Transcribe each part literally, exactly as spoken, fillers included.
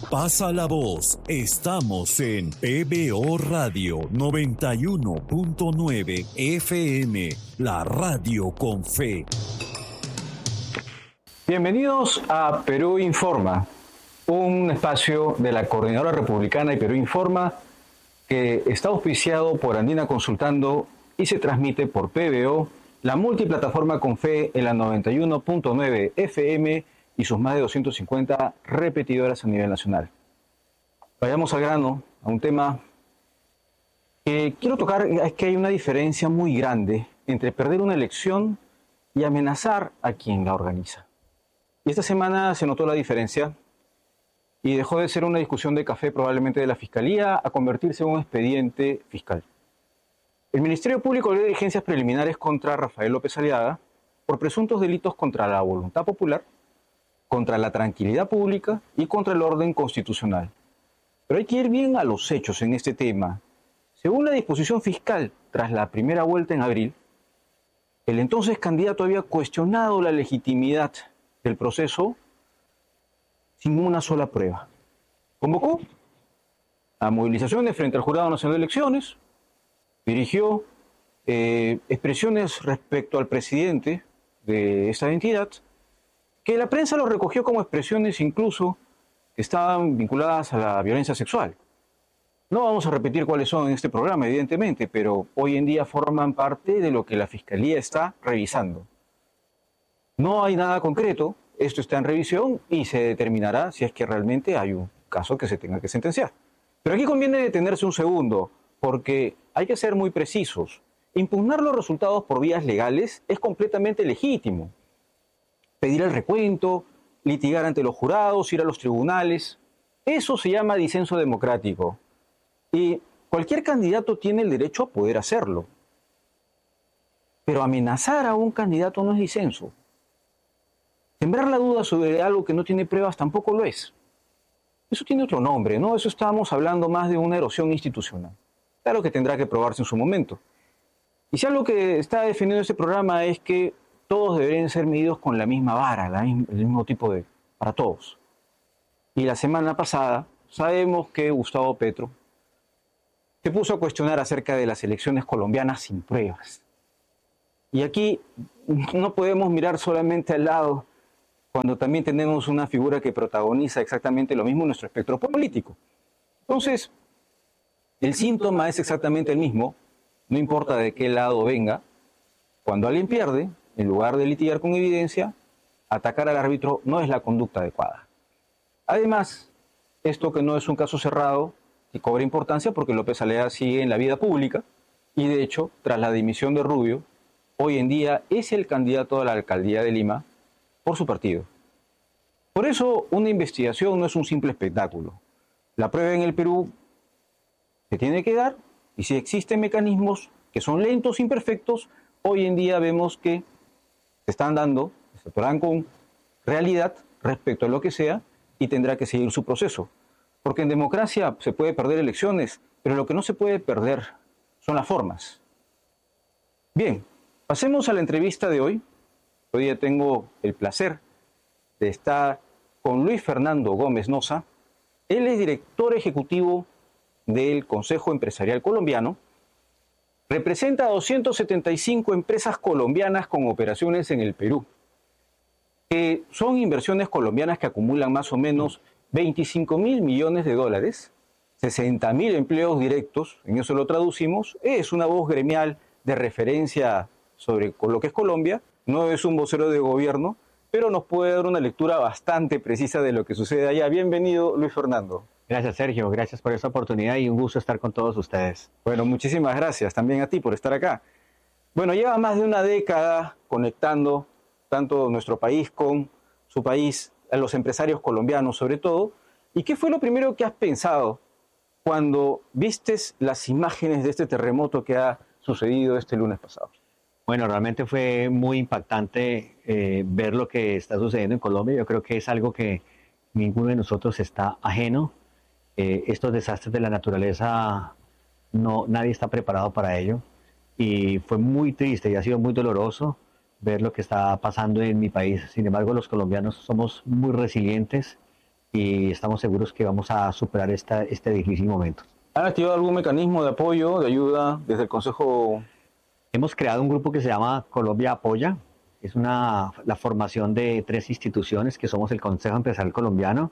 Pasa la voz. Estamos en P B O Radio noventa y uno punto nueve F M, la radio con fe. Bienvenidos a Perú Informa, un espacio de la Coordinadora Republicana y Perú Informa que está auspiciado por Andina Consultando y se transmite por P B O, la multiplataforma con fe en la noventa y uno punto nueve F M y sus más de doscientas cincuenta repetidoras a nivel nacional. Vayamos al grano, a un tema que quiero tocar. Es que hay una diferencia muy grande entre perder una elección y amenazar a quien la organiza. Y esta semana se notó la diferencia y dejó de ser una discusión de café probablemente de la Fiscalía a convertirse en un expediente fiscal. El Ministerio Público dio diligencias preliminares contra Rafael López Aliaga por presuntos delitos contra la voluntad popular, contra la tranquilidad pública y contra el orden constitucional. Pero hay que ir bien a los hechos en este tema. Según la disposición fiscal, tras la primera vuelta en abril, el entonces candidato había cuestionado la legitimidad del proceso sin una sola prueba. Convocó a movilizaciones frente al Jurado Nacional de Elecciones, dirigió eh, expresiones respecto al presidente de esta entidad, que la prensa lo recogió como expresiones incluso que estaban vinculadas a la violencia sexual. No vamos a repetir cuáles son en este programa, evidentemente, pero hoy en día forman parte de lo que la Fiscalía está revisando. No hay nada concreto, esto está en revisión y se determinará si es que realmente hay un caso que se tenga que sentenciar. Pero aquí conviene detenerse un segundo, porque hay que ser muy precisos. Impugnar los resultados por vías legales es completamente legítimo. Pedir el recuento, litigar ante los jurados, ir a los tribunales, eso se llama disenso democrático. Y cualquier candidato tiene el derecho a poder hacerlo. Pero amenazar a un candidato no es disenso. Sembrar la duda sobre algo que no tiene pruebas tampoco lo es. Eso tiene otro nombre, ¿no? Eso estábamos hablando más de una erosión institucional. Claro que tendrá que probarse en su momento. Y si algo que está defendiendo este programa es que todos deberían ser medidos con la misma vara, la misma, el mismo tipo de... para todos. Y la semana pasada sabemos que Gustavo Petro se puso a cuestionar acerca de las elecciones colombianas sin pruebas. Y aquí no podemos mirar solamente al lado cuando también tenemos una figura que protagoniza exactamente lo mismo en nuestro espectro político. Entonces, el síntoma es exactamente el mismo, no importa de qué lado venga. Cuando alguien pierde, en lugar de litigar con evidencia, atacar al árbitro no es la conducta adecuada. Además, esto que no es un caso cerrado y cobra importancia porque López Aliaga sigue en la vida pública y de hecho, tras la dimisión de Rubio, hoy en día es el candidato a la alcaldía de Lima por su partido. Por eso, una investigación no es un simple espectáculo. La prueba en el Perú se tiene que dar y si existen mecanismos que son lentos, imperfectos, hoy en día vemos que se están dando, se actuarán con realidad respecto a lo que sea y tendrá que seguir su proceso. Porque en democracia se puede perder elecciones, pero lo que no se puede perder son las formas. Bien, pasemos a la entrevista de hoy. Hoy día tengo el placer de estar con Luis Fernando Gómez Noza. Él es director ejecutivo del Consejo Empresarial Colombiano. Representa a doscientas setenta y cinco empresas colombianas con operaciones en el Perú, que son inversiones colombianas que acumulan más o menos veinticinco mil millones de dólares, sesenta mil empleos directos, en eso lo traducimos. Es una voz gremial de referencia sobre lo que es Colombia, no es un vocero de gobierno, pero nos puede dar una lectura bastante precisa de lo que sucede allá. Bienvenido, Luis Fernando. Gracias, Sergio. Gracias por esta oportunidad y un gusto estar con todos ustedes. Bueno, muchísimas gracias también a ti por estar acá. Bueno, lleva más de una década conectando tanto nuestro país con su país, a los empresarios colombianos sobre todo. ¿Y qué fue lo primero que has pensado cuando vistes las imágenes de este terremoto que ha sucedido este lunes pasado? Bueno, realmente fue muy impactante eh, ver lo que está sucediendo en Colombia. Yo creo que es algo que ninguno de nosotros está ajeno. Eh, estos desastres de la naturaleza, no, nadie está preparado para ello. Y fue muy triste y ha sido muy doloroso ver lo que está pasando en mi país. Sin embargo, los colombianos somos muy resilientes y estamos seguros que vamos a superar esta, este difícil momento. ¿Han activado algún mecanismo de apoyo, de ayuda desde el Consejo? Hemos creado un grupo que se llama Colombia Apoya. Es una, la formación de tres instituciones que somos el Consejo Empresarial Colombiano,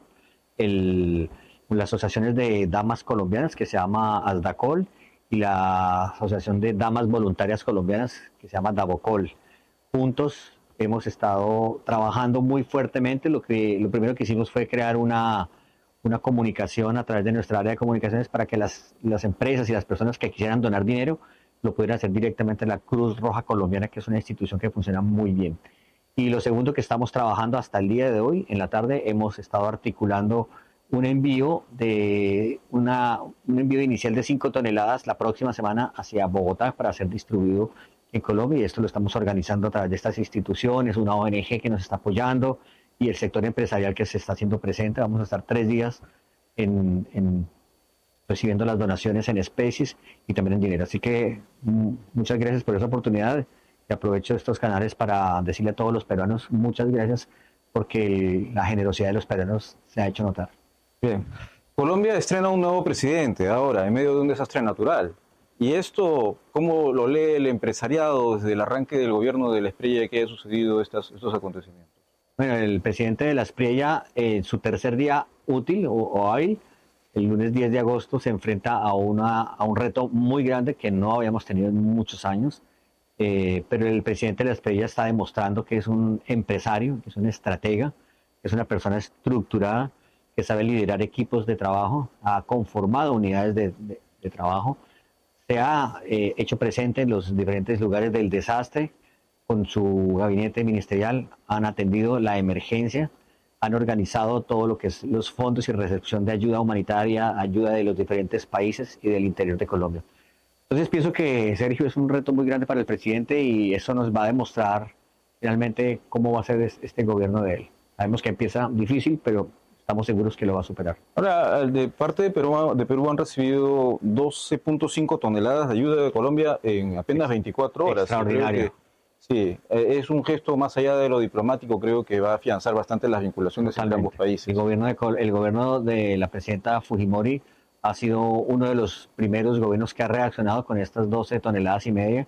el, las asociaciones de damas colombianas que se llama ASDACOL y la Asociación de Damas Voluntarias Colombianas que se llama DAVOCOL. Juntos hemos estado trabajando muy fuertemente. Lo, que, lo primero que hicimos fue crear una, una comunicación a través de nuestra área de comunicaciones para que las, las empresas y las personas que quisieran donar dinero lo pudieran hacer directamente en la Cruz Roja Colombiana, que es una institución que funciona muy bien. Y lo segundo que estamos trabajando hasta el día de hoy, en la tarde, hemos estado articulando un envío de una, un envío inicial de cinco toneladas la próxima semana hacia Bogotá para ser distribuido en Colombia, y esto lo estamos organizando a través de estas instituciones, una O N G que nos está apoyando y el sector empresarial que se está haciendo presente. Vamos a estar tres días en, en recibiendo las donaciones en especies y también en dinero. Así que muchas gracias por esa oportunidad y aprovecho estos canales para decirle a todos los peruanos muchas gracias porque la generosidad de los peruanos se ha hecho notar. Bien. Colombia estrena un nuevo presidente ahora, en medio de un desastre natural. ¿Y esto, cómo lo lee el empresariado desde el arranque del gobierno de la Espriella que ha sucedido estas, estos acontecimientos? Bueno, el presidente de la Espriella, en eh, su tercer día útil o, o hábil, el lunes diez de agosto, se enfrenta a, una, a un reto muy grande que no habíamos tenido en muchos años, eh, pero el presidente de la Espriella está demostrando que es un empresario, que es un estratega, que es una persona estructurada, que sabe liderar equipos de trabajo, ha conformado unidades de, de, de trabajo, se ha eh, hecho presente en los diferentes lugares del desastre, con su gabinete ministerial, han atendido la emergencia, han organizado todo lo que es los fondos y recepción de ayuda humanitaria, ayuda de los diferentes países y del interior de Colombia. Entonces pienso que, Sergio, es un reto muy grande para el presidente y eso nos va a demostrar finalmente cómo va a ser este gobierno de él. Sabemos que empieza difícil, pero estamos seguros que lo va a superar. Ahora, de parte de Perú, de Perú han recibido doce punto cinco toneladas de ayuda de Colombia en apenas veinticuatro horas. Extraordinario. Sí, es un gesto más allá de lo diplomático, creo que va a afianzar bastante las vinculaciones Totalmente. entre ambos países. El gobierno, de, el gobierno de la presidenta Fujimori ha sido uno de los primeros gobiernos que ha reaccionado con estas doce toneladas y media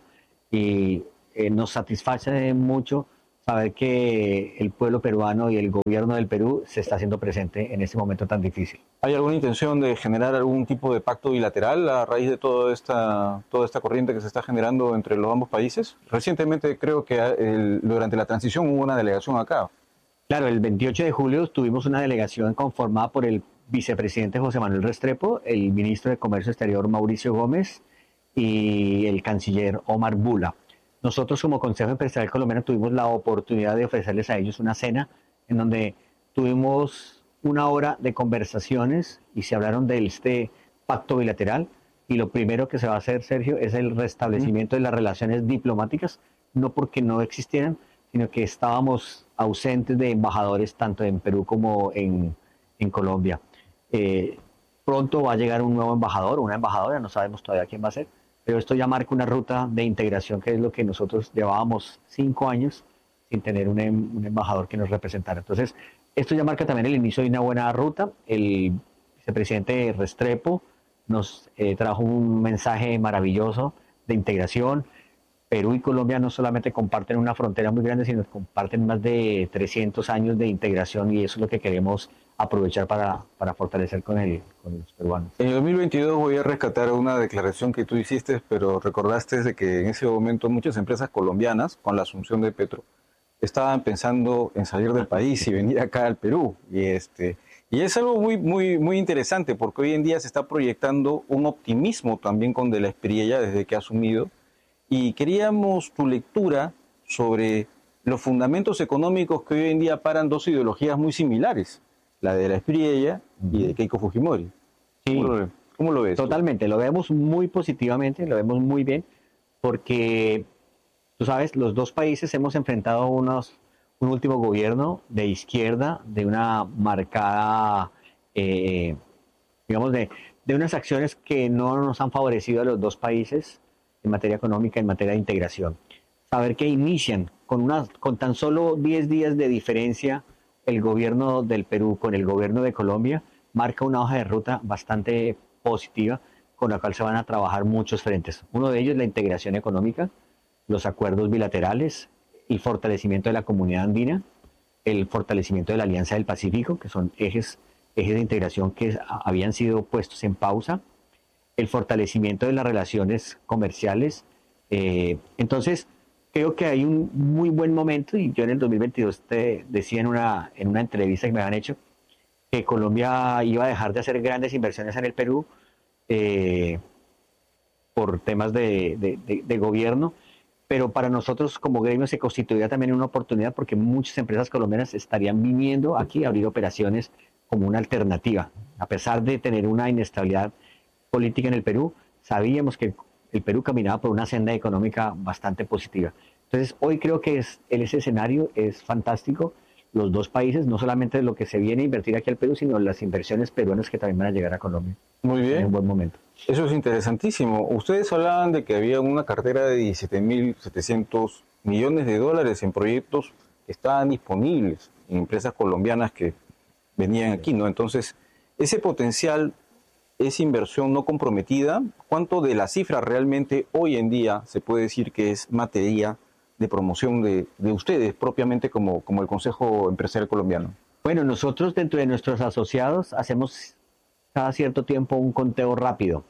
y eh, nos satisface mucho saber que el pueblo peruano y el gobierno del Perú se está haciendo presente en este momento tan difícil. ¿Hay alguna intención de generar algún tipo de pacto bilateral a raíz de toda esta, toda esta corriente que se está generando entre los ambos países? Recientemente creo que el, durante la transición hubo una delegación acá. Claro, el veintiocho de julio tuvimos una delegación conformada por el vicepresidente José Manuel Restrepo, el ministro de Comercio Exterior Mauricio Gómez y el canciller Omar Bula. Nosotros como Consejo Empresarial Colombiano tuvimos la oportunidad de ofrecerles a ellos una cena en donde tuvimos una hora de conversaciones y se hablaron de este pacto bilateral y lo primero que se va a hacer, Sergio, es el restablecimiento de las relaciones diplomáticas, no porque no existieran, sino que estábamos ausentes de embajadores tanto en Perú como en, en Colombia. Eh, pronto va a llegar un nuevo embajador, una embajadora, no sabemos todavía quién va a ser, pero esto ya marca una ruta de integración que es lo que nosotros llevábamos cinco años sin tener un, un embajador que nos representara. Entonces, esto ya marca también el inicio de una buena ruta. El vicepresidente Restrepo nos eh, trajo un mensaje maravilloso de integración. Perú y Colombia no solamente comparten una frontera muy grande, sino que comparten más de trescientos años de integración y eso es lo que queremos aprovechar para, para fortalecer con, el, con los peruanos. En el dos mil veintidós voy a rescatar una declaración que tú hiciste, pero recordaste de que en ese momento muchas empresas colombianas, con la asunción de Petro, estaban pensando en salir del país y venir acá al Perú. Y, este, y es algo muy, muy, muy interesante porque hoy en día se está proyectando un optimismo también con De la Espriella desde que ha asumido. Y queríamos tu lectura sobre los fundamentos económicos que hoy en día paran dos ideologías muy similares, la de la Espriella y de Keiko Fujimori. Sí, ¿Cómo lo, cómo lo ves? Totalmente, tú? Lo vemos muy positivamente, lo vemos muy bien, porque, tú sabes, los dos países hemos enfrentado unos, un último gobierno de izquierda, de una marcada, eh, digamos, de, de unas acciones que no nos han favorecido a los dos países, en materia económica, en materia de integración. Saber que inician con, una, con tan solo diez días de diferencia el gobierno del Perú con el gobierno de Colombia marca una hoja de ruta bastante positiva con la cual se van a trabajar muchos frentes. Uno de ellos es la integración económica, los acuerdos bilaterales, el fortalecimiento de la comunidad andina, el fortalecimiento de la Alianza del Pacífico, que son ejes, ejes de integración que habían sido puestos en pausa, el fortalecimiento de las relaciones comerciales. Eh, entonces, creo que hay un muy buen momento, y yo en el dos mil veintidós te decía en una, en una entrevista que me habían hecho que Colombia iba a dejar de hacer grandes inversiones en el Perú eh, por temas de, de, de, de gobierno, pero para nosotros como gremio se constituía también una oportunidad porque muchas empresas colombianas estarían viniendo aquí a abrir operaciones como una alternativa. A pesar de tener una inestabilidad política en el Perú, sabíamos que el Perú caminaba por una senda económica bastante positiva. Entonces, hoy creo que es, ese escenario es fantástico. Los dos países, no solamente lo que se viene a invertir aquí al Perú, sino las inversiones peruanas que también van a llegar a Colombia. Muy bien. En un buen momento. Eso es interesantísimo. Ustedes hablaban de que había una cartera de diecisiete mil setecientos millones de dólares en proyectos que estaban disponibles en empresas colombianas que venían aquí, ¿no? Entonces, ese potencial, esa inversión no comprometida, ¿cuánto de la cifra realmente hoy en día se puede decir que es materia de promoción de, de ustedes propiamente como, como el Consejo Empresarial Colombiano? Bueno, nosotros dentro de nuestros asociados hacemos cada cierto tiempo un conteo rápido.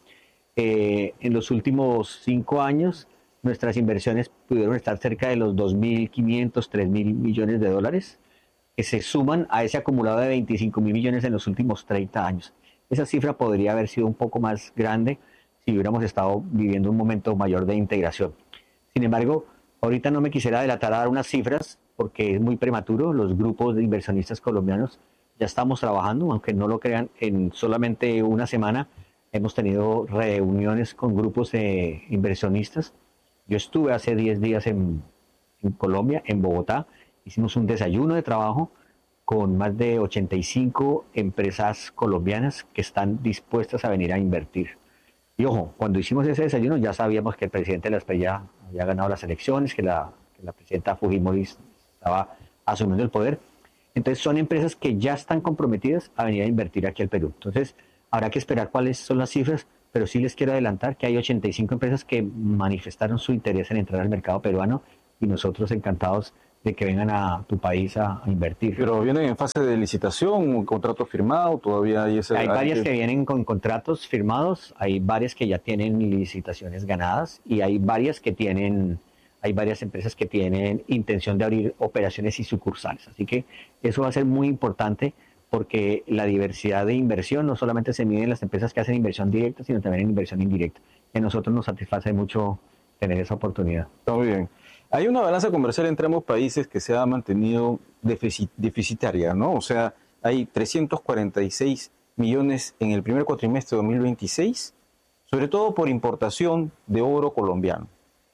Eh, en los últimos cinco años, nuestras inversiones pudieron estar cerca de los dos mil quinientos, tres mil millones de dólares, que se suman a ese acumulado de veinticinco mil millones en los últimos treinta años. Esa cifra podría haber sido un poco más grande si hubiéramos estado viviendo un momento mayor de integración. Sin embargo, ahorita no me quisiera delatar a dar unas cifras porque es muy prematuro. Los grupos de inversionistas colombianos ya estamos trabajando, aunque no lo crean, en solamente una semana hemos tenido reuniones con grupos de inversionistas. Yo estuve hace diez días en, en Colombia, en Bogotá, hicimos un desayuno de trabajo con más de ochenta y cinco empresas colombianas que están dispuestas a venir a invertir. Y ojo, cuando hicimos ese desayuno ya sabíamos que el presidente de la S P E ya había ganado las elecciones, que la, que la presidenta Fujimori estaba asumiendo el poder. Entonces son empresas que ya están comprometidas a venir a invertir aquí al Perú. Entonces habrá que esperar cuáles son las cifras, pero sí les quiero adelantar que hay ochenta y cinco empresas que manifestaron su interés en entrar al mercado peruano y nosotros encantados de que vengan a tu país a, a invertir. Pero vienen en fase de licitación, un contrato firmado, todavía hay ese... Hay varias que vienen con contratos firmados, hay varias que ya tienen licitaciones ganadas y hay varias que tienen, hay varias empresas que tienen intención de abrir operaciones y sucursales. Así que eso va a ser muy importante porque la diversidad de inversión no solamente se mide en las empresas que hacen inversión directa, sino también en inversión indirecta. Y a nosotros nos satisface mucho tener esa oportunidad. Está muy bien. Hay una balanza comercial entre ambos países que se ha mantenido deficit, deficitaria, ¿no? O sea, hay trescientos cuarenta y seis millones en el primer cuatrimestre de dos mil veintiséis, sobre todo por importación de oro colombiano.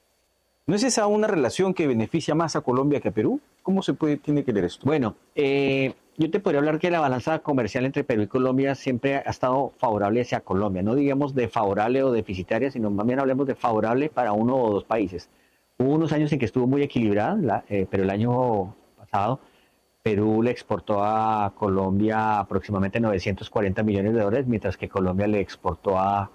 ¿No es esa una relación que beneficia más a Colombia que a Perú? ¿Cómo se puede, tiene que leer esto? Bueno, eh, yo te podría hablar que la balanza comercial entre Perú y Colombia siempre ha estado favorable hacia Colombia. No digamos de favorable o deficitaria, sino más bien hablemos de favorable para uno o dos países. Hubo unos años en que estuvo muy equilibrada, la, eh, pero el año pasado Perú le exportó a Colombia aproximadamente novecientos cuarenta millones de dólares, mientras que Colombia le exportó a,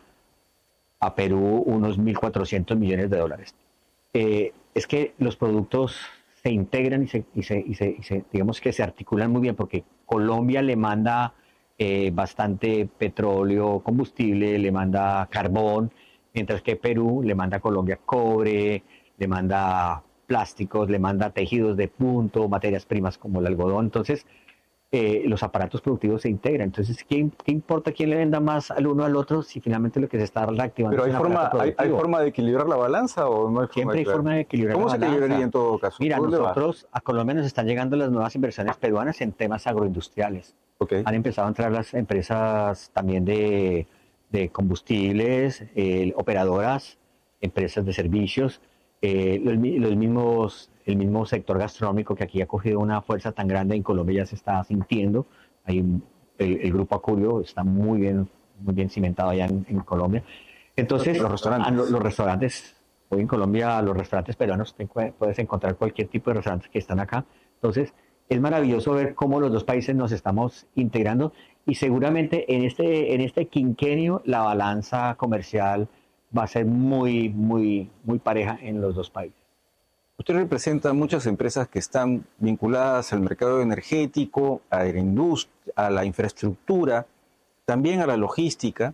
a Perú unos mil cuatrocientos millones de dólares. Eh, es que los productos se integran y se, y, se, y, se, y se, digamos que se articulan muy bien, porque Colombia le manda eh, bastante petróleo, combustible, le manda carbón, mientras que Perú le manda a Colombia cobre, le manda plásticos, le manda tejidos de punto, materias primas como el algodón. Entonces, eh, los aparatos productivos se integran. Entonces, ¿qué, ¿qué importa quién le venda más al uno al otro si finalmente lo que se está reactivando ¿Pero hay, es un forma, aparato hay, hay forma de equilibrar la balanza o no hay forma? Siempre hay forma de equilibrar ¿Cómo la se balanza? equilibraría en todo caso? Mira, nosotros a Colombia nos están llegando las nuevas inversiones peruanas en temas agroindustriales. Okay. Han empezado a entrar las empresas también de, de combustibles, eh, operadoras, empresas de servicios, eh, los, los mismos, el mismo sector gastronómico que aquí ha cogido una fuerza tan grande en Colombia ya se está sintiendo. Hay un, el, el grupo Acurio está muy bien, muy bien cimentado allá en, en Colombia. Entonces, los restaurantes. Los, los restaurantes, hoy en Colombia, los restaurantes peruanos, te puedes encontrar cualquier tipo de restaurantes que están acá. Entonces, es maravilloso ver cómo los dos países nos estamos integrando y seguramente en este, en este quinquenio la balanza comercial va a ser muy, muy, muy pareja en los dos países. Usted representa muchas empresas que están vinculadas al mercado energético, a la industria, a la infraestructura, también a la logística.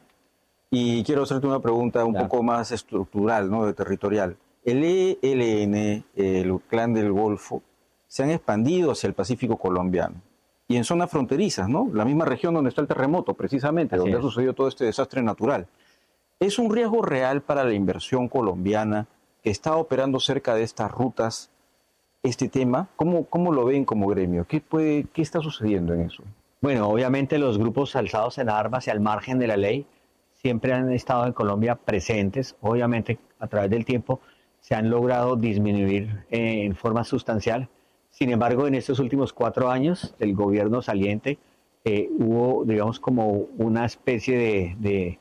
Y quiero hacerte una pregunta un claro. poco más estructural, ¿no? De territorial. El E L N, el Clan del Golfo, se han expandido hacia el Pacífico colombiano y en zonas fronterizas, ¿no? La misma región donde está el terremoto, precisamente, Así donde es. ha sucedido todo este desastre natural. ¿Es un riesgo real para la inversión colombiana que está operando cerca de estas rutas este tema? ¿Cómo, cómo lo ven como gremio? ¿Qué, puede, ¿Qué está sucediendo en eso? Bueno, obviamente los grupos alzados en armas y al margen de la ley siempre han estado en Colombia presentes. Obviamente, a través del tiempo se han logrado disminuir eh, en forma sustancial. Sin embargo, en estos últimos cuatro años del gobierno saliente eh, hubo, digamos, como una especie de, de,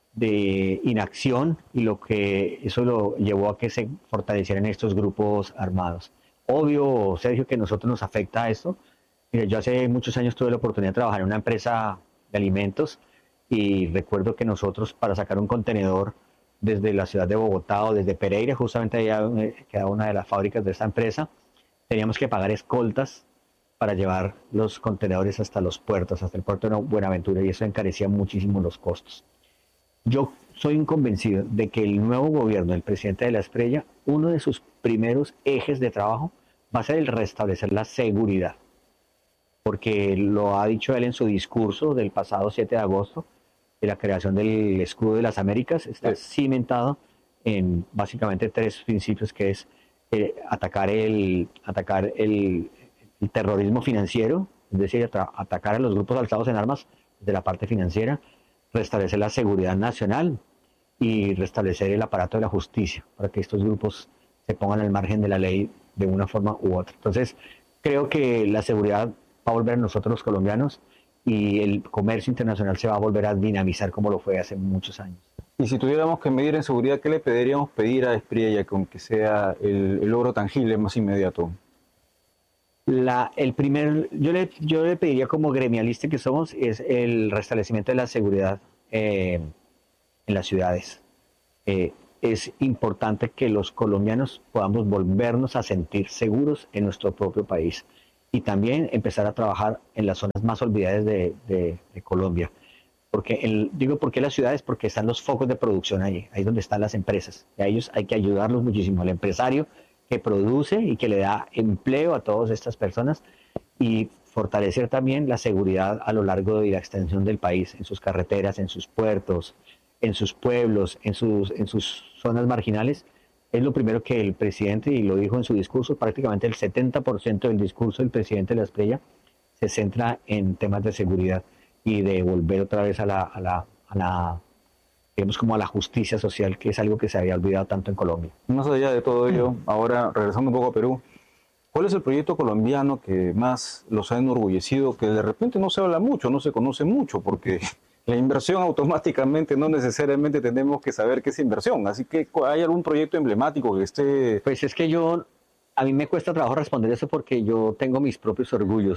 de inacción y lo que eso lo llevó a que se fortalecieran estos grupos armados. Obvio, Sergio, que a nosotros nos afecta esto. Mira, yo hace muchos años tuve la oportunidad de trabajar en una empresa de alimentos y recuerdo que nosotros para sacar un contenedor desde la ciudad de Bogotá o desde Pereira, justamente allá queda una de las fábricas de esta empresa, teníamos que pagar escoltas para llevar los contenedores hasta los puertos, hasta el puerto de Buenaventura, y eso encarecía muchísimo los costos. Yo soy convencido de que el nuevo gobierno, el presidente de la Espriella, uno de sus primeros ejes de trabajo va a ser el restablecer la seguridad, porque lo ha dicho él en su discurso del pasado siete de agosto, de la creación del escudo de las Américas, está sí. cimentado en básicamente tres principios, que es eh, atacar, el, atacar el, el terrorismo financiero, es decir, atacar a los grupos alzados en armas desde la parte financiera, restablecer la seguridad nacional y restablecer el aparato de la justicia para que estos grupos se pongan al margen de la ley de una forma u otra. Entonces, creo que la seguridad va a volver a nosotros los colombianos y el comercio internacional se va a volver a dinamizar como lo fue hace muchos años. Y si tuviéramos que medir en seguridad, ¿qué le pediríamos pedir a Espriella con que sea el, el logro tangible más inmediato? La, el primer, yo le, yo le pediría como gremialista que somos, es el restablecimiento de la seguridad eh, en las ciudades. Eh, es importante que los colombianos podamos volvernos a sentir seguros en nuestro propio país y también empezar a trabajar en las zonas más olvidadas de, de, de Colombia. Porque el, digo por qué las ciudades, porque están los focos de producción ahí, ahí es donde están las empresas. Y a ellos hay que ayudarlos muchísimo. El empresario que produce y que le da empleo a todas estas personas y fortalecer también la seguridad a lo largo de la extensión del país, en sus carreteras, en sus puertos, en sus pueblos, en sus, en sus zonas marginales. Es lo primero que el presidente, y lo dijo en su discurso, prácticamente el setenta por ciento del discurso del presidente de la Espriella se centra en temas de seguridad y de volver otra vez a la, a la, a la, digamos, como a la justicia social, que es algo que se había olvidado tanto en Colombia. Más allá de todo ello, ahora regresando un poco a Perú, ¿cuál es el proyecto colombiano que más los ha enorgullecido, que de repente no se habla mucho, no se conoce mucho, porque la inversión automáticamente no necesariamente tenemos que saber qué es inversión? Así que, ¿hay algún proyecto emblemático que esté...? Pues es que yo, a mí me cuesta trabajo responder eso porque yo tengo mis propios orgullos,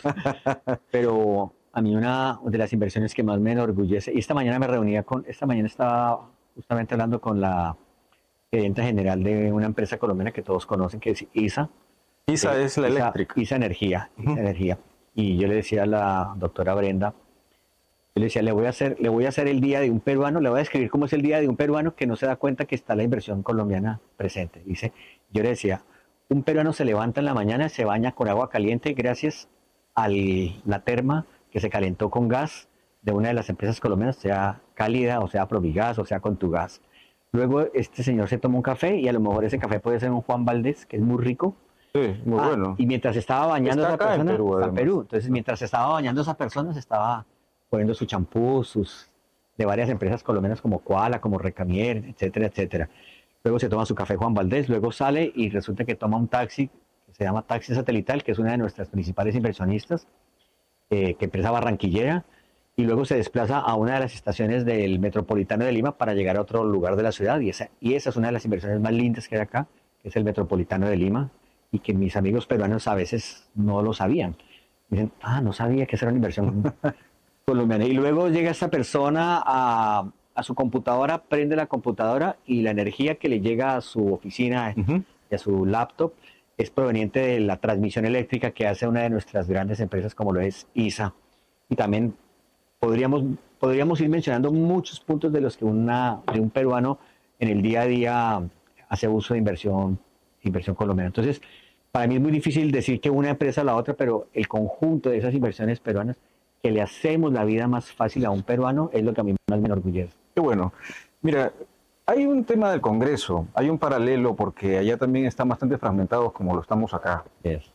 pero a mí una de las inversiones que más me enorgullece, y esta mañana me reunía con, esta mañana estaba justamente hablando con la gerente general de una empresa colombiana que todos conocen, que es ISA. ISA eh, es la ISA, eléctrica. ISA Energía, ISA uh-huh. Energía. Y yo le decía a la doctora Brenda, yo le decía, le voy a hacer, le voy a hacer el día de un peruano, le voy a describir cómo es el día de un peruano que no se da cuenta que está la inversión colombiana presente. Dice, yo le decía, un peruano se levanta en la mañana, se baña con agua caliente gracias a la terma que se calentó con gas de una de las empresas colombianas, sea Cálida, o sea Provigas, o sea Contugas. Luego este señor se toma un café y a lo mejor ese café puede ser un Juan Valdés, que es muy rico. Sí, muy ah, bueno. Y mientras estaba bañando está esa acá persona, en Perú, en Perú. Entonces, mientras estaba bañando esa persona, se estaba poniendo su champú, sus de varias empresas colombianas como Koala, como Recamier, etcétera, etcétera. Luego se toma su café Juan Valdés, luego sale y resulta que toma un taxi que se llama Taxi Satelital, que es una de nuestras principales inversionistas, eh, que empresa barranquillera, y luego se desplaza a una de las estaciones del Metropolitano de Lima para llegar a otro lugar de la ciudad, y esa, y esa es una de las inversiones más lindas que hay acá, que es el Metropolitano de Lima, y que mis amigos peruanos a veces no lo sabían. Dicen, ah, no sabía que esa era una inversión colombiana. Y luego llega esa persona a, a su computadora, prende la computadora y la energía que le llega a su oficina Uh-huh. y a su laptop es proveniente de la transmisión eléctrica que hace una de nuestras grandes empresas como lo es I S A. Y también podríamos, podríamos ir mencionando muchos puntos de los que una, de un peruano en el día a día hace uso de inversión, inversión colombiana. Entonces, para mí es muy difícil decir que una empresa o la otra, pero el conjunto de esas inversiones peruanas que le hacemos la vida más fácil a un peruano es lo que a mí más me enorgullece. Qué bueno. Mira, hay un tema del Congreso, hay un paralelo porque allá también están bastante fragmentados como lo estamos acá. Yes.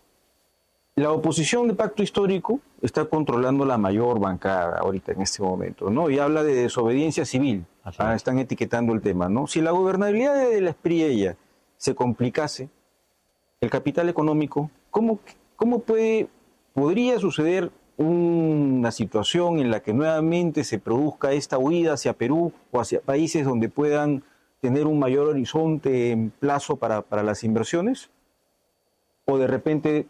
La oposición de Pacto Histórico está controlando la mayor bancada ahorita en este momento, ¿no? Y habla de desobediencia civil. Ah, están etiquetando el tema, ¿no? Si la gobernabilidad de la Espriella se complicase, el capital económico, ¿cómo, cómo puede, podría suceder una situación en la que nuevamente se produzca esta huida hacia Perú o hacia países donde puedan tener un mayor horizonte en plazo para, para las inversiones? ¿O de repente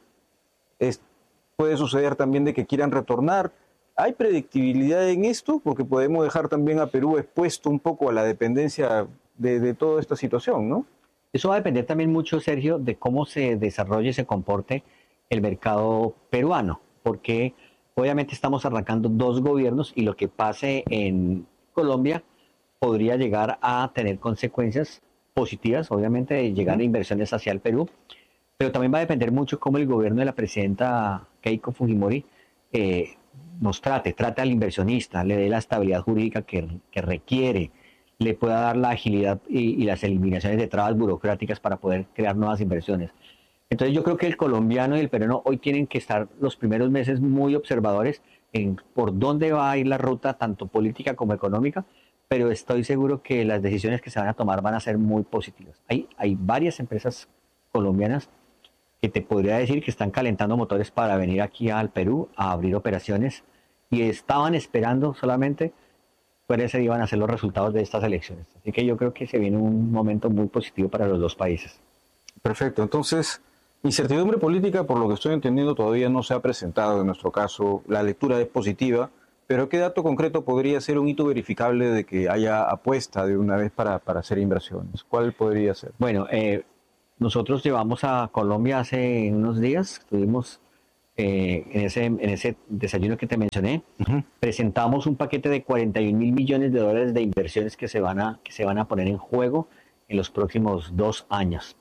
es, puede suceder también de que quieran retornar? ¿Hay predictibilidad en esto? Porque podemos dejar también a Perú expuesto un poco a la dependencia de, de toda esta situación, ¿no? Eso va a depender también mucho, Sergio, de cómo se desarrolle y se comporte el mercado peruano, porque obviamente estamos arrancando dos gobiernos y lo que pase en Colombia podría llegar a tener consecuencias positivas, obviamente, de llegar a inversiones hacia el Perú, pero también va a depender mucho cómo el gobierno de la presidenta Keiko Fujimori eh, nos trate, trate al inversionista, le dé la estabilidad jurídica que, que requiere, le pueda dar la agilidad y, y las eliminaciones de trabas burocráticas para poder crear nuevas inversiones. Entonces yo creo que el colombiano y el peruano hoy tienen que estar los primeros meses muy observadores en por dónde va a ir la ruta, tanto política como económica, pero estoy seguro que las decisiones que se van a tomar van a ser muy positivas. Hay, hay varias empresas colombianas que te podría decir que están calentando motores para venir aquí al Perú a abrir operaciones y estaban esperando solamente cuáles iban a ser los resultados de estas elecciones. Así que yo creo que se viene un momento muy positivo para los dos países. Perfecto. Entonces, incertidumbre política, por lo que estoy entendiendo, todavía no se ha presentado en nuestro caso. La lectura es positiva, pero ¿qué dato concreto podría ser un hito verificable de que haya apuesta de una vez para, para hacer inversiones? ¿Cuál podría ser? Bueno, eh, nosotros llevamos a Colombia hace unos días, estuvimos eh, en, ese, en ese desayuno que te mencioné, uh-huh. presentamos un paquete de cuarenta y un mil millones de dólares de inversiones que se van a, que se van a poner en juego en los próximos dos años.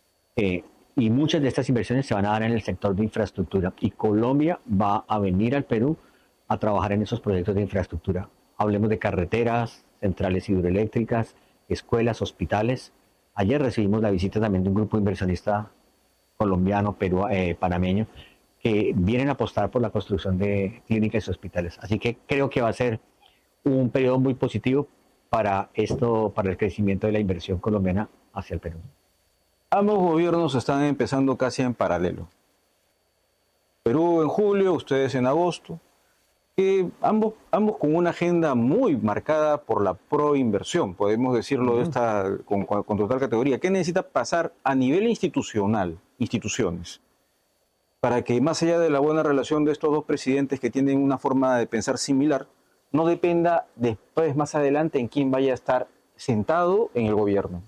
Eh, y muchas de estas inversiones se van a dar en el sector de infraestructura. Y Colombia va a venir al Perú a trabajar en esos proyectos de infraestructura. Hablemos de carreteras, centrales hidroeléctricas, escuelas, hospitales. Ayer recibimos la visita también de un grupo inversionista colombiano, perú, eh, panameño, que vienen a apostar por la construcción de clínicas y hospitales. Así que creo que va a ser un periodo muy positivo para esto, para el crecimiento de la inversión colombiana hacia el Perú. Ambos gobiernos están empezando casi en paralelo. Perú en julio, ustedes en agosto, que ambos, ambos con una agenda muy marcada por la proinversión, podemos decirlo de esta, con, con total categoría. ¿Qué necesita pasar a nivel institucional, instituciones, para que más allá de la buena relación de estos dos presidentes que tienen una forma de pensar similar, no dependa después, más adelante, en quién vaya a estar sentado en el gobierno?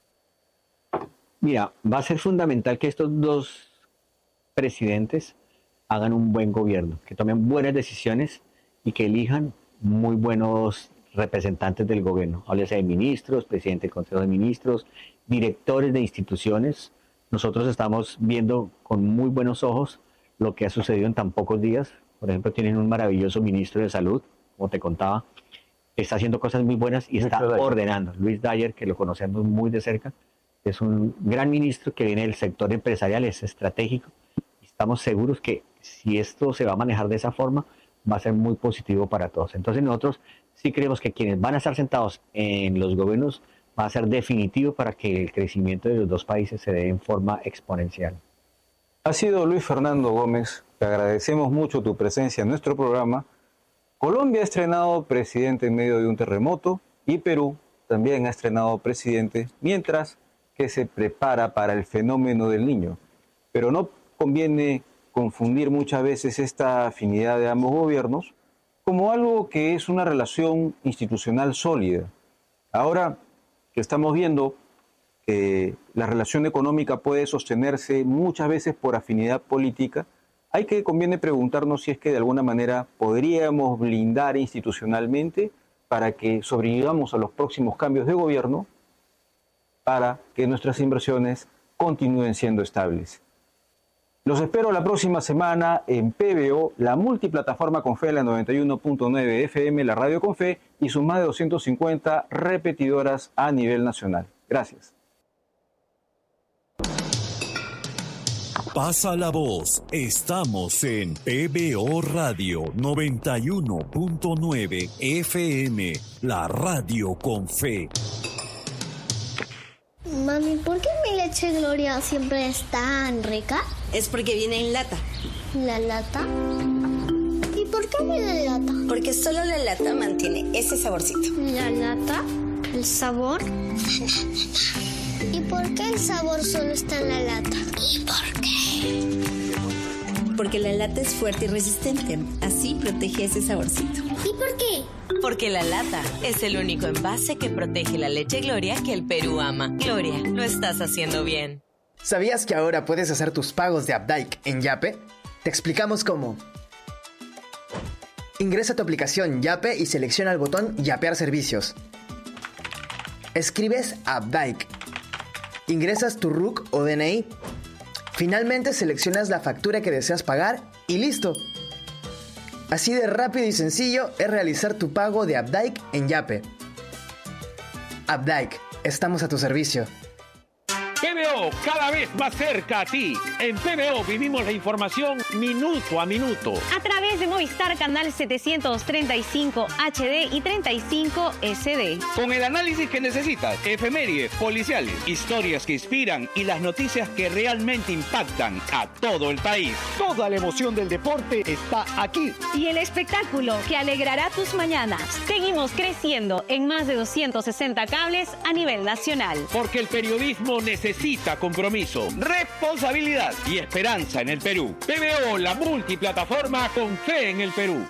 Mira, va a ser fundamental que estos dos presidentes hagan un buen gobierno, que tomen buenas decisiones y que elijan muy buenos representantes del gobierno. Háblese de ministros, presidente del Consejo de Ministros, directores de instituciones. Nosotros estamos viendo con muy buenos ojos lo que ha sucedido en tan pocos días. Por ejemplo, tienen un maravilloso ministro de Salud, como te contaba, que está haciendo cosas muy buenas y está ordenando. Luis Dyer, que lo conocemos muy de cerca, es un gran ministro que viene del sector empresarial, es estratégico. Estamos seguros que si esto se va a manejar de esa forma, va a ser muy positivo para todos. Entonces nosotros sí creemos que quienes van a estar sentados en los gobiernos va a ser definitivo para que el crecimiento de los dos países se dé en forma exponencial. Ha sido Luis Fernando Gómez, te agradecemos mucho tu presencia en nuestro programa. Colombia ha estrenado presidente en medio de un terremoto y Perú también ha estrenado presidente, mientras que se prepara para el fenómeno del Niño. Pero no conviene confundir muchas veces esta afinidad de ambos gobiernos como algo que es una relación institucional sólida. Ahora que estamos viendo que la relación económica puede sostenerse muchas veces por afinidad política, hay que, conviene preguntarnos si es que de alguna manera podríamos blindar institucionalmente para que sobrevivamos a los próximos cambios de gobierno, para que nuestras inversiones continúen siendo estables. Los espero la próxima semana en P B O, la multiplataforma Confe, la noventa y uno punto nueve F M, la radio Confe y sus más de doscientas cincuenta repetidoras a nivel nacional. Gracias. Pasa la voz. Estamos en P B O Radio noventa y uno punto nueve F M, la radio Confe. Mami, ¿por qué mi leche Gloria siempre es tan rica? Es porque viene en lata. ¿La lata? ¿Y por qué viene en lata? Porque solo la lata mantiene ese saborcito. ¿La lata? ¿El sabor? ¿Y por qué el sabor solo está en la lata? ¿Y por qué? Porque la lata es fuerte y resistente. Así protege ese saborcito. ¿Y por qué? Porque la lata es el único envase que protege la leche Gloria que el Perú ama. Gloria, lo estás haciendo bien. ¿Sabías que ahora puedes hacer tus pagos de Updike en Yape? Te explicamos cómo. Ingresa a tu aplicación Yape y selecciona el botón Yapear servicios. Escribes Updike. Ingresas tu R U C o D N I. Finalmente seleccionas la factura que deseas pagar y listo. Así de rápido y sencillo es realizar tu pago de Updike en Yape. Updike, estamos a tu servicio. P B O, cada vez más cerca a ti. En P B O vivimos la información minuto a minuto. A través de Movistar Canal setecientos treinta y cinco H D y treinta y cinco S D. Con el análisis que necesitas, efemérides, policiales, historias que inspiran y las noticias que realmente impactan a todo el país. Toda la emoción del deporte está aquí. Y el espectáculo que alegrará tus mañanas. Seguimos creciendo en más de doscientos sesenta cables a nivel nacional. Porque el periodismo necesita Necesita compromiso, responsabilidad y esperanza en el Perú. P B O, la multiplataforma con fe en el Perú.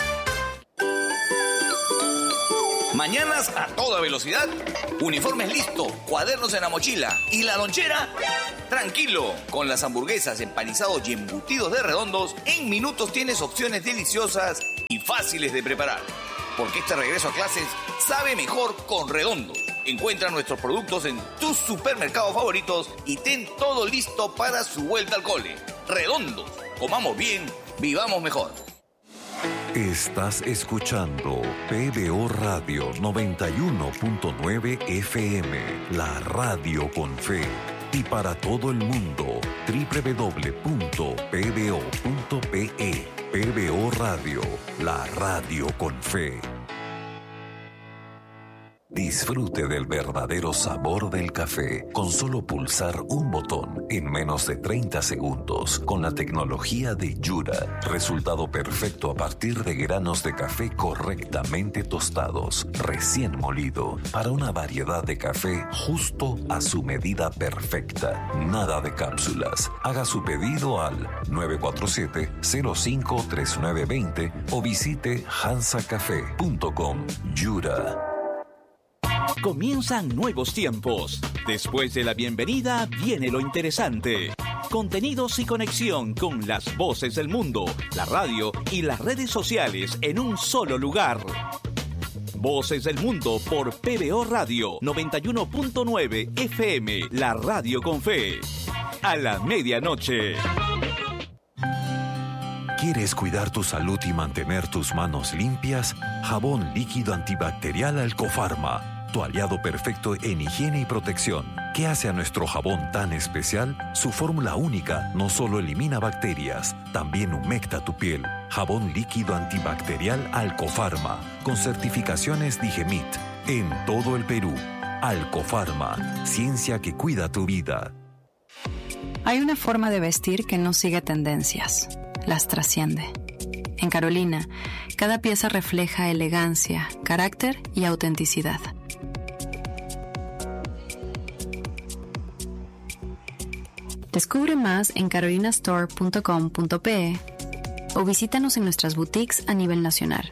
Mañanas a toda velocidad, uniformes listos, cuadernos en la mochila y la lonchera. Tranquilo, con las hamburguesas, empanizados y embutidos de Redondos, en minutos tienes opciones deliciosas y fáciles de preparar. Porque este regreso a clases sabe mejor con Redondos. Encuentra nuestros productos en tus supermercados favoritos y ten todo listo para su vuelta al cole. Redondos, comamos bien, vivamos mejor. Estás escuchando P B O Radio noventa y uno punto nueve F M, la radio con fe. Y para todo el mundo, doble u doble u doble u punto p b o punto p e. P B O Radio, la radio con fe. Disfrute del verdadero sabor del café con solo pulsar un botón en menos de treinta segundos con la tecnología de Yura. Resultado perfecto a partir de granos de café correctamente tostados, recién molido, para una variedad de café justo a su medida perfecta. Nada de cápsulas. Haga su pedido al nueve cuatro siete, cero cinco tres nueve dos cero o visite hansa café punto com. Yura. Comienzan nuevos tiempos. Después de la bienvenida viene lo interesante. Contenidos y conexión con las voces del mundo, la radio y las redes sociales en un solo lugar. Voces del Mundo por P B O Radio noventa y uno punto nueve F M, la radio con fe. A la medianoche. ¿Quieres cuidar tu salud y mantener tus manos limpias? Jabón líquido antibacterial Alcofarma. Tu aliado perfecto en higiene y protección. ¿Qué hace a nuestro jabón tan especial? Su fórmula única no solo elimina bacterias, también humecta tu piel. Jabón líquido antibacterial Alcofarma, con certificaciones Digemit, en todo el Perú. Alcofarma, ciencia que cuida tu vida. Hay una forma de vestir que no sigue tendencias, las trasciende. En Carolina, cada pieza refleja elegancia, carácter y autenticidad. Descubre más en carolinastore punto com punto pe o visítanos en nuestras boutiques a nivel nacional.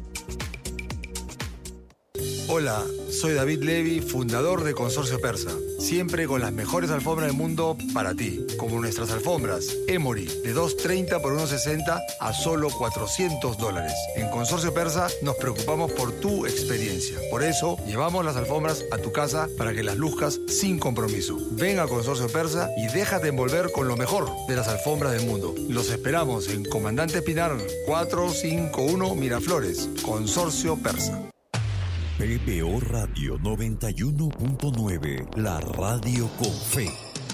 Hola, soy David Levy, fundador de Consorcio Persa. Siempre con las mejores alfombras del mundo para ti, como nuestras alfombras Emory de dos treinta por uno sesenta a solo cuatrocientos dólares. En Consorcio Persa nos preocupamos por tu experiencia. Por eso llevamos las alfombras a tu casa para que las luzcas sin compromiso. Ven a Consorcio Persa y déjate envolver con lo mejor de las alfombras del mundo. Los esperamos en Comandante Pinar cuatrocientos cincuenta y uno Miraflores. Consorcio Persa. P B O Radio noventa y uno punto nueve, la radio con fe.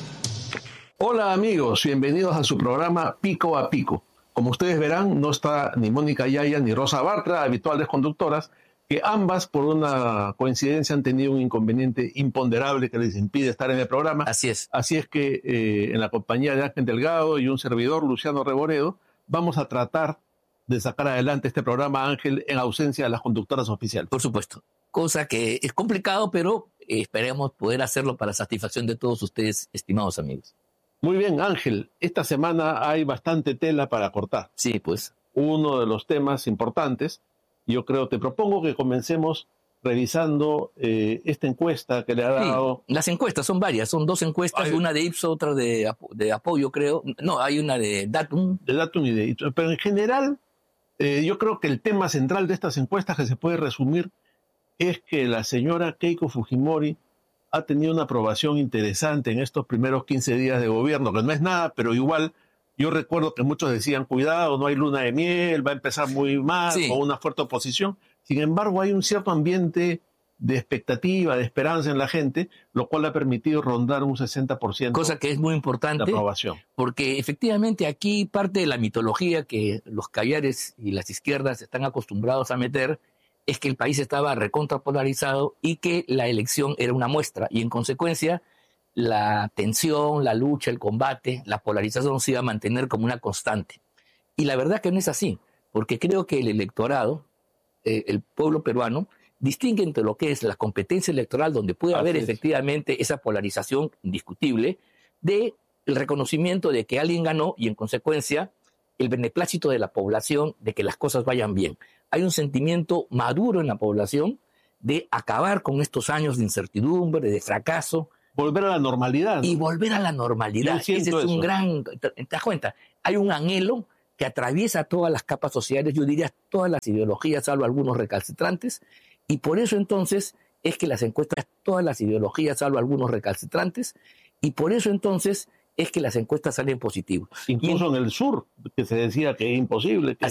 Hola amigos, bienvenidos a su programa Pico a Pico. Como ustedes verán, no está ni Mónica Yaya ni Rosa Bartra, habituales conductoras, que ambas por una coincidencia han tenido un inconveniente imponderable que les impide estar en el programa. Así es. Así es que eh, en la compañía de Ángel Delgado y un servidor, Luciano Reboredo, vamos a tratar de sacar adelante este programa, Ángel, en ausencia de las conductoras oficiales. Por supuesto, cosa que es complicado, pero eh, esperemos poder hacerlo para satisfacción de todos ustedes, estimados amigos. Muy bien, Ángel, esta semana hay bastante tela para cortar. Sí, pues. Uno de los temas importantes, yo creo, te propongo que comencemos revisando eh, esta encuesta que le ha dado... Sí, las encuestas son varias, son dos encuestas, hay... una de Ipsos, otra de, de apoyo, creo. No, hay una de Datum. De Datum y de Ipsos, pero en general... Eh, yo creo que el tema central de estas encuestas que se puede resumir es que la señora Keiko Fujimori ha tenido una aprobación interesante en estos primeros quince días de gobierno, que no es nada, pero igual yo recuerdo que muchos decían, cuidado, no hay luna de miel, va a empezar muy mal, sí, con una fuerte oposición. Sin embargo, hay un cierto ambiente de expectativa, de esperanza en la gente, lo cual ha permitido rondar un sesenta por ciento. Cosa que es muy importante, de aprobación. Porque efectivamente aquí parte de la mitología que los caviares y las izquierdas están acostumbrados a meter es que el país estaba recontrapolarizado y que la elección era una muestra, y en consecuencia la tensión, la lucha, el combate, la polarización se iba a mantener como una constante. Y la verdad que no es así, porque creo que el electorado, eh, el pueblo peruano, distingue entre lo que es la competencia electoral, donde puede Así haber es. efectivamente esa polarización indiscutible, de el reconocimiento de que alguien ganó y en consecuencia el beneplácito de la población de que las cosas vayan bien. Hay un sentimiento maduro en la población de acabar con estos años de incertidumbre, de fracaso. Volver a la normalidad. Y volver a la normalidad. Ese es eso. un gran... ¿Te das cuenta? Hay un anhelo que atraviesa todas las capas sociales, yo diría todas las ideologías, salvo algunos recalcitrantes. Y por eso entonces es que las encuestas, todas las ideologías, salvo algunos recalcitrantes, y por eso entonces es que las encuestas salen positivas. Incluso en, en el sur, que se decía que es imposible. Que